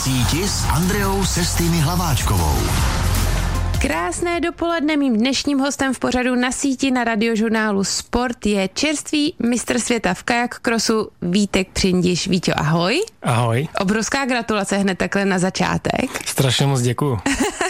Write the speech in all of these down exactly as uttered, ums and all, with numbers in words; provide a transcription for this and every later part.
síti s Andreou Sestými Hlaváčkovou. Krásné dopoledne, mým dnešním hostem v pořadu Na síti na Radiožurnálu Sport je čerstvý mistr světa v kajak crossu Vítek Přindiš. Víťo, ahoj. Ahoj. Obrovská gratulace hned takhle na začátek. Strašně moc děkuju.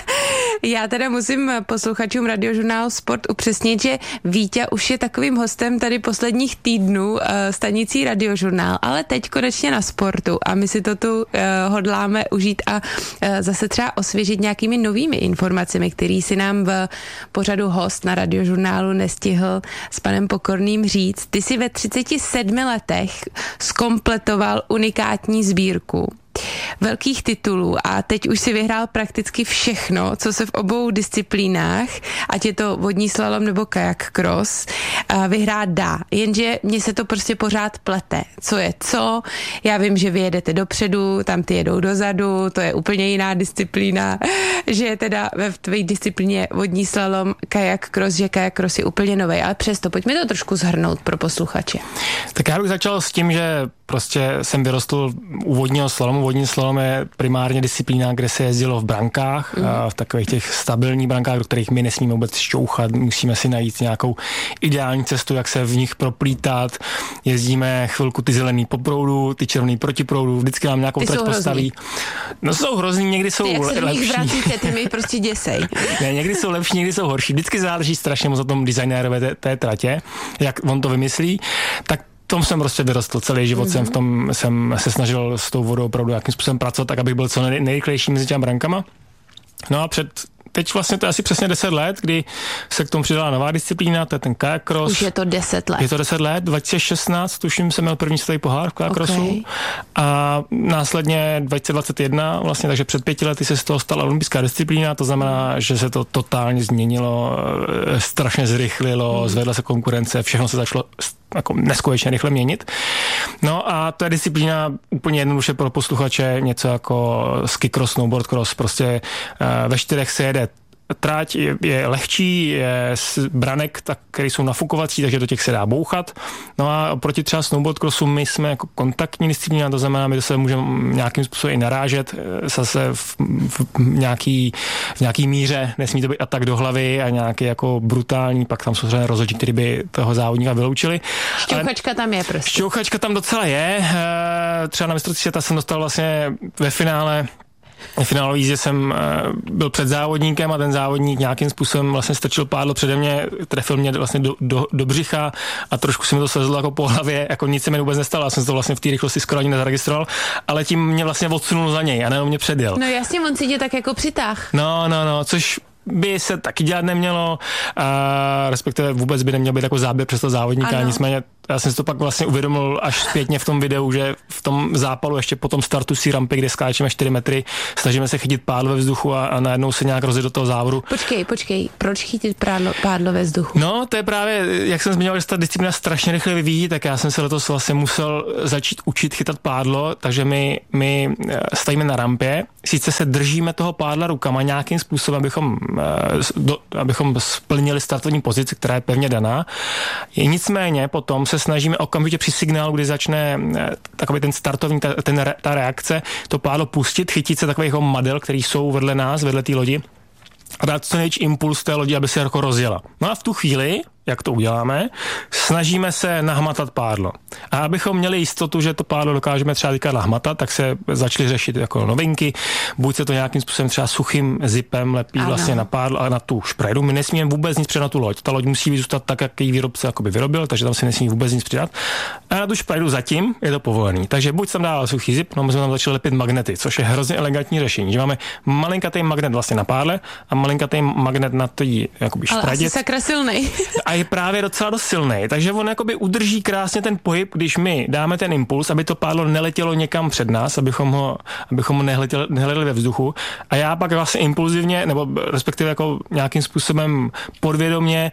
Já teda musím posluchačům Radiožurnálu Sport upřesnit, že Víťa už je takovým hostem tady posledních týdnů uh, stanicí Radiožurnál, ale teď konečně na Sportu a my si to tu uh, hodláme užít a uh, zase třeba osvěžit nějakými novými informacemi, který si nám v pořadu host na Radiožurnálu nestihl s panem Pokorným říct. Ty si ve třiceti sedmi letech zkompletoval unikátní sbírku velkých titulů a teď už si vyhrál prakticky všechno, co se v obou disciplínách, ať je to vodní slalom nebo kajak cross, vyhrát dá. Jenže mně se to prostě pořád plete. Co je co? Já vím, že vy jedete dopředu, tam ty jedou dozadu, to je úplně jiná disciplína, že je teda ve tvé disciplíně vodní slalom, kajak cross, že kajak cross je úplně nový, ale přesto pojďme to trošku shrnout pro posluchače. Tak já bych začal s tím, že prostě jsem vyrostl u vodního slalomu. Vodní slalom je primárně disciplína, kde se jezdilo v brankách, mm. v takových těch stabilních brankách, do kterých my nesmíme vůbec šťouchat, musíme si najít nějakou ideální cestu, jak se v nich proplítat. Jezdíme chvilku ty zelený po proudu, ty červený proti proudu, vždycky nám nějakou trať postaví. No jsou hrozný, někdy jsou ty, jak se lepší. Vracíte, ty mi prostě děsej. Ne, někdy jsou lepší, někdy jsou horší. Vždycky záleží strašně moc na tom designérovi té, té tratě, jak on to vymyslí. Tak tom jsem prostě vyrostl, celý život mm-hmm. jsem v tom, jsem se snažil s tou vodou opravdu jakým způsobem pracovat, tak abych byl co nej, nejrychlejší mezi těmi brankama. No a před, teď vlastně to je asi přesně deset let, kdy se k tomu přidala nová disciplína, to je ten kajak cross. Už je to deset let. Je to deset let, dva tisíce šestnáct, tuším, jsem měl první světový pohár v kajak crossu. Okay. A následně dva tisíce dvacet jedna, vlastně, takže před pěti lety se z toho stala olympijská disciplína, to znamená, že se to totálně změnilo, strašně zrychlilo, mm. zvedla se konkurence, všechno se začalo jako neskutečně rychle měnit. No a to je disciplína úplně jednoduše pro posluchače, něco jako ski cross, snowboard cross, prostě ve čtyřech se jede trať, je, je lehčí, je z branek, tak, které jsou nafukovací, takže do těch se dá bouchat. No a proti třeba snowboard crossu my jsme jako kontaktní disciplína, to znamená, my to se můžeme nějakým způsobem i narážet, zase v, v, nějaký, v nějaký míře, nesmí to být atak do hlavy a nějaký jako brutální, pak tam jsou třeba rozhodčí, který by toho závodníka vyloučili. Šťouchačka tam je prostě. Šťouchačka tam docela je. Třeba na mistrovství světa jsem dostal vlastně ve finále V finálové jízdě jsem byl před závodníkem a ten závodník nějakým způsobem vlastně strčil pádlo přede mě, trefil mě vlastně do, do, do břicha a trošku se mi to slezlo jako po hlavě, jako nic se mi vůbec nestalo, já jsem to vlastně v té rychlosti skoro ani nezaregistroval, ale tím mě vlastně odsunul za něj a ne mě předjel. No jasně, on si tě tak jako přitáh. No, no, no, což by se taky dělat nemělo, a respektive vůbec by neměl být jako záběr přes toho závodníka, ano. Nicméně já jsem si to pak vlastně uvědomil až zpětně v tom videu, že v tom zápalu ještě po tom startu si rampy, kde skáčeme čtyři metry, snažíme se chytit pádlo ve vzduchu a, a najednou se nějak rozjet do toho závodu. Počkej, počkej, proč chytit pádlo, pádlo ve vzduchu? No, to je právě, jak jsem zmiňoval, že ta disciplína strašně rychle vyvíjí, tak já jsem se letos vlastně musel začít učit chytat pádlo, takže my, my stojíme na rampě, sice se držíme toho pádla rukama nějakým způsobem, abychom, do, abychom splnili startovní pozici, která je pevně daná. Nicméně potom se snažíme okamžitě při signálu, kdy začne takový ten startovní, ta, ten, ta reakce, to pádlo pustit, chytit se takových madel, který jsou vedle nás, vedle té lodi a dát co největší impuls té lodi, aby se jako rozjela. No a v tu chvíli, jak to uděláme, snažíme se nahmatat pádlo. A abychom měli jistotu, že to pádlo dokážeme třeba teďka nahmatat, tak se začaly řešit jako novinky, buď se to nějakým způsobem třeba suchým zipem lepí ano. vlastně na pádlo a na tu šprejdu. My nesmíme vůbec nic přidat na tu loď. Ta loď musí zůstat tak, jak její výrobce jakoby vyrobil, takže tam se nesmí vůbec nic přidat. A na tu šprejdu zatím je to povolený. Takže buď tam dával suchý zip, no my jsme tam začali lepit magnety, což je hrozně elegantní řešení, že máme malinkatý magnet vlastně na pádle a malinkatý magnet na tý jakoby šprejdě. Ale asi sakra silnej. A je právě docela dost silnej, takže on jakoby udrží krásně ten pohyb, když my dáme ten impuls, aby to pádlo neletělo někam před nás, abychom ho, abychom ho nehletěli, nehledali ve vzduchu. A já pak vlastně impulzivně, nebo respektive jako nějakým způsobem podvědomě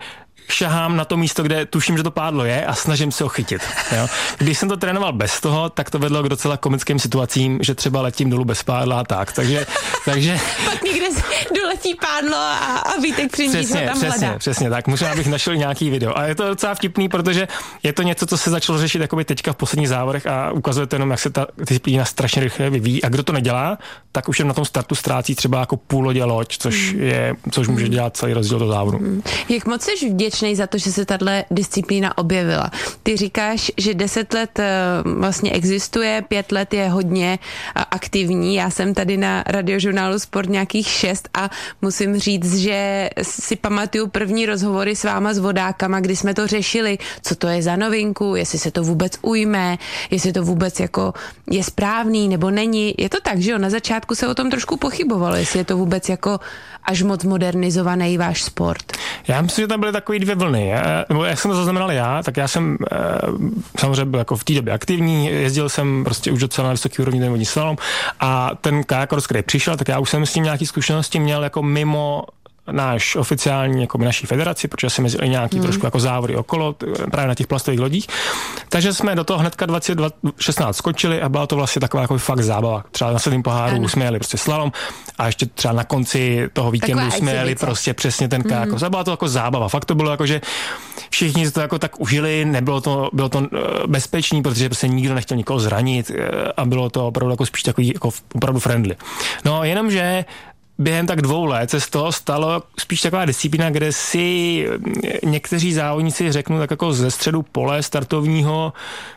šahám na to místo, kde tuším, že to pádlo je a snažím se ho chytit. Jo. Když jsem to trénoval bez toho, tak to vedlo k docela komickým situacím, že třeba letím dolů bez pádla a tak. Takže, takže... Pak někde doletí pádlo a, a Vítek Přindíš ho tam přesně, hledá. Přesně tak. Možná bych našel nějaký video. A je to docela vtipný, protože je to něco, co se začalo řešit jakoby teďka v posledních závodech a ukazuje to jenom, jak se ta disciplína strašně rychle vyvíjí. A kdo to nedělá, tak už jen na tom startu ztrácí třeba jako půl lodě loď, což, je, což může dělat celý rozdíl do závodu. Jak moc jsi vděčný za to, že se tato disciplína objevila? Ty říkáš, že deset let vlastně existuje, pět let je hodně aktivní. Já jsem tady na Radiožurnálu Sport nějakých šest a musím říct, že si pamatuju první rozhovory s váma s vodákama, kdy jsme to řešili, co to je za novinku, jestli se to vůbec ujme, jestli to vůbec jako je správný nebo není. Je to tak, že jo? Na začátku se o tom trošku pochybovalo, jestli je to vůbec jako až moc modernizovaný váš sport. Já myslím, že tam byly takové dvě vlny. Já, nebo jak jsem to zaznamenal já, tak já jsem e, samozřejmě byl jako v té době aktivní, jezdil jsem prostě už docela na vysoký úrovni ten vodní slalom a ten kajakor, který přišel, tak já už jsem s tím nějaký zkušenosti měl jako mimo náš oficiální, jako naší federaci, protože jsem jezdil i nějaký hmm. trošku jako závody okolo, právě na těch plastových lodích. Takže jsme do toho hnedka dvacet šestnáct skočili a byla to vlastně taková jako fakt zábava. Třeba na světém poháru ano. jsme jeli prostě slalom a ještě třeba na konci toho víkendu taková jsme jeli prostě přesně ten kajak. Hmm. Byla to jako zábava. Fakt to bylo jako, že všichni to jako tak užili, nebylo to, bylo to bezpečný, protože prostě nikdo nechtěl nikoho zranit a bylo to opravdu jako spíš takový jako opravdu friendly. No jenomže během tak dvou let se z toho stalo spíš taková disciplína, kde si někteří závodníci, řeknu tak jako ze středu pole startovního,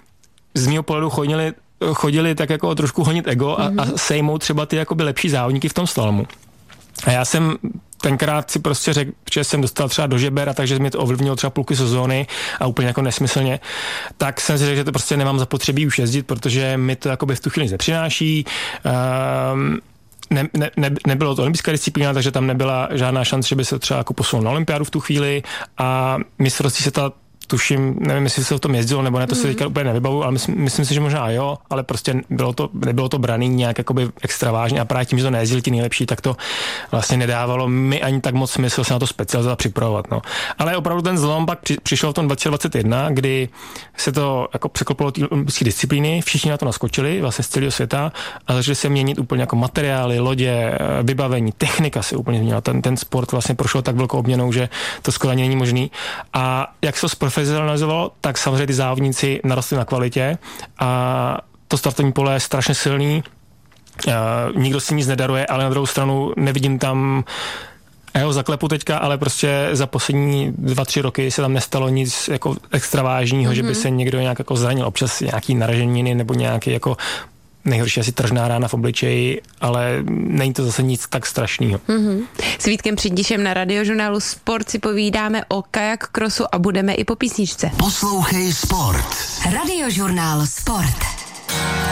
z mého pohledu chodili, chodili tak jako trošku honit ego a, mm-hmm. a sejmout třeba ty jakoby lepší závodníky v tom slalomu. A já jsem tenkrát si prostě řekl, že jsem dostal třeba do žeber a takže mě to ovlivnilo třeba půlky sezóny a úplně jako nesmyslně, tak jsem si řekl, že to prostě nemám zapotřebí už jezdit, protože mi to jakoby v tu chvíli nepřináší. Um, Ne, ne, ne, nebylo to olympijská disciplína, takže tam nebyla žádná šance, že by se třeba jako posunul na olympiádu v tu chvíli a mistrovství se ta tuším, nevím, jestli se v tom jezdilo, nebo ne, to se teďka úplně nevybavu, ale myslím, myslím si, že možná jo, ale prostě bylo to, nebylo to braný nějak jakoby extra vážně a právě tím, že to nejezdili ti nejlepší, tak to vlastně nedávalo mi ani tak moc smysl se na to specializovat a připravovat. No. Ale opravdu ten zlom pak při, přišel v tom dvacet dvacet jedna, kdy se to jako překlopilo ty olympijské disciplíny, všichni na to naskočili, vlastně z celého světa a začali se měnit úplně jako materiály, lodě, vybavení, technika se úplně změnila. Ten, ten sport vlastně prošel tak velkou obměnou, že to skoro ani není možný. A jak se to profesionalizovalo, tak samozřejmě ty závodníci narostly na kvalitě a to startovní pole je strašně silný. Uh, nikdo si nic nedaruje, ale na druhou stranu nevidím tam já ho zaklepu teďka, ale prostě za poslední dva, tři roky se tam nestalo nic jako extra vážného, mm-hmm. že by se někdo nějak jako zranil. Občas nějaký naraženiny nebo nějaký jako nejhorší asi tržná rána v obličeji, ale není to zase nic tak strašného. Mm-hmm. S Vítkem Přindíšem na Radiožurnálu Sport si povídáme o kajak krosu a budeme i po písničce. Poslouchej Sport. Radiožurnál Sport.